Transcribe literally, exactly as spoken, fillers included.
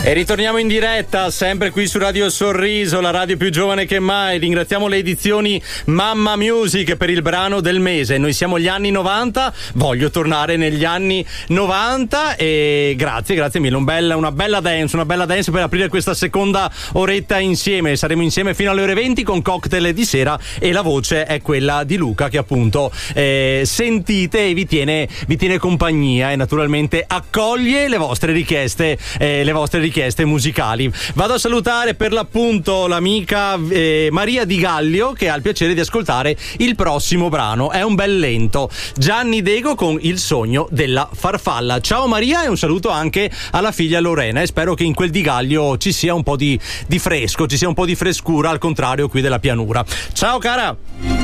E ritorniamo in diretta, sempre qui su Radio Sorriso, la radio più giovane che mai. Ringraziamo le edizioni Mamma Music per il brano del mese. Noi siamo gli anni novanta, voglio tornare negli anni novanta e grazie, grazie mille. Un bella, una bella dance, una bella dance per aprire questa seconda oretta insieme. Saremo insieme fino alle ore venti con cocktail di sera e la voce è quella di Luca che appunto eh, sentite e vi tiene, vi tiene compagnia e naturalmente accoglie le vostre richieste, eh, le vostre richieste musicali. Vado a salutare per l'appunto l'amica eh, Maria Di Gallio che ha il piacere di ascoltare il prossimo brano. È un bel lento. Gianni Dego con Il sogno della farfalla. Ciao Maria e un saluto anche alla figlia Lorena e spero che in quel Di Gallio ci sia un po' di, di fresco, ci sia un po' di frescura al contrario qui della pianura. Ciao cara!